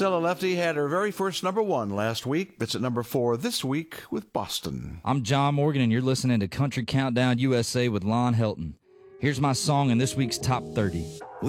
Stella Lefty had her very first number one last week. It's at number 4 this week with Boston. I'm John Morgan, and you're listening to Country Countdown USA with Lon Helton. Here's my song in this week's Top 30.